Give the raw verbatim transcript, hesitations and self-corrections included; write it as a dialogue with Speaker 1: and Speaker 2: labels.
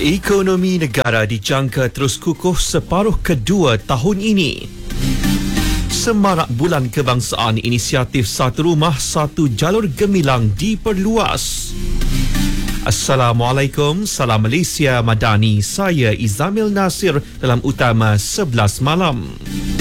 Speaker 1: Ekonomi negara dijangka terus kukuh separuh kedua tahun ini. Semarak Bulan Kebangsaan, inisiatif Satu Rumah Satu Jalur Gemilang diperluas. Assalamualaikum, salam Malaysia Madani. Saya Izamil Nasir dalam Utama sebelas Malam.